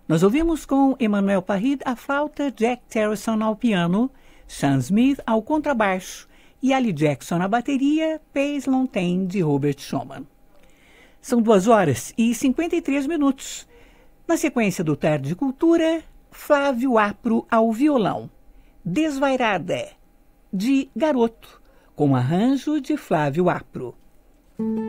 Nós ouvimos com Emmanuel Farid à flauta, Jack Terrison ao piano, Sean Smith ao contrabaixo e Ali Jackson na bateria, Pays Longtemps de Robert Schumann. São 2h53. Na sequência do Tarde de Cultura, Flávio Apro ao violão, Desvairada, de Garoto, com arranjo de Flávio Apro.